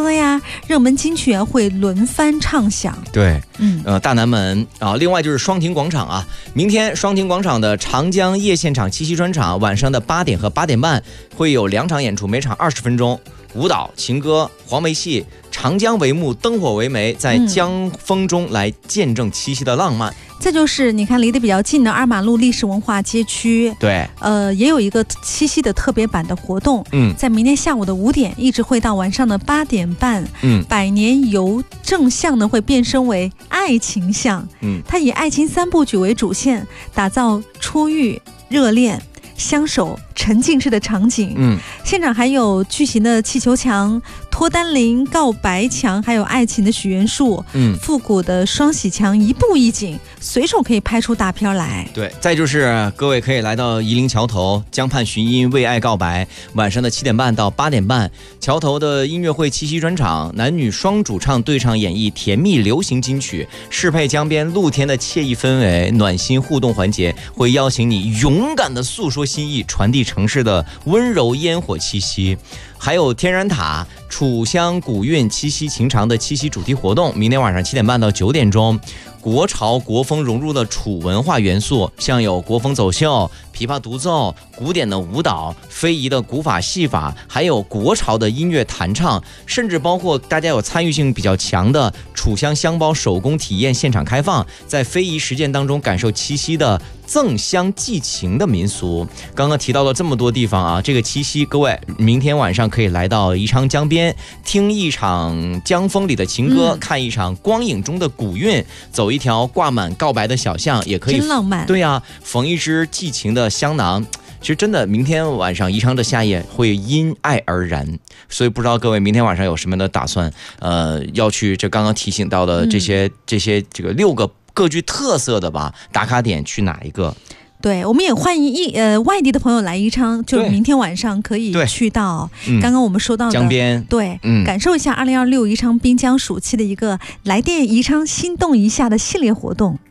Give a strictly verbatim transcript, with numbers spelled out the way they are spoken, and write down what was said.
歌呀、热门金曲啊会轮番唱响。 对， 嗯， 呃，大南门啊，另外就是双亭广场啊，明天双亭广场的长江夜现场七夕专场，晚上的八点和八点半会有两场演出，每场二十分钟，舞蹈、情歌、黄梅戏，长江为幕，灯火为媒，在江风中来见证七夕的浪漫。 再就是你看离得比较近的二马路历史文化街区， 对， 呃，也有一个七夕的特别版的活动， 嗯， 在明天下午的五点一直会到晚上的八点半， 嗯， 百年游正向呢会变身为爱情向， 嗯， 它以爱情三部曲为主线，打造初遇、热恋、相守、沉浸式的场景， 嗯， 现场还有巨型的气球墙、脱单铃、告白墙，还有爱情的许愿树， 嗯， 复古的双喜墙，一步一景，随手可以拍出大片来。 对，再就是各位可以来到夷陵桥头江畔寻音为爱告白，晚上的七点半到八点半，桥头的音乐会七夕专场，男女双主唱对唱演绎甜蜜流行金曲，适配江边露天的惬意氛围，暖心互动环节会邀请你勇敢的诉说心意，传递城市的温柔烟火气息。还有天然塔楚香古韵七夕情长的七夕主题活动，明天晚上七点半到九点钟，国潮国风融入了楚文化元素，像有国风走秀、琵琶独奏、古典的舞蹈、非遗的古法戏法，还有国潮的音乐弹唱，甚至包括大家有参与性比较强的楚香香包手工体验现场开放，在非遗实践当中感受七夕的赠香寄情的民俗。刚刚提到了这么多地方啊，这个七夕各位明天晚上可以来到宜昌江边，听一场江风里的情歌，嗯、看一场光影中的古韵，走一条挂满告白的小巷，也可以真浪漫。 对呀、啊，缝一支寄情的香囊。其实真的，明天晚上宜昌的夏夜会因爱而燃，所以不知道各位明天晚上有什么样的打算？呃，要去这刚刚提醒到的这些、嗯、这些这个六个各具特色的吧打卡点，去哪一个？ 对，我们也欢迎一呃外地的朋友来宜昌，就是明天晚上可以去到刚刚我们说到的江边， 对， 嗯、 感受一下二零二六宜昌滨江暑期的一个来电宜昌心动一下的系列活动。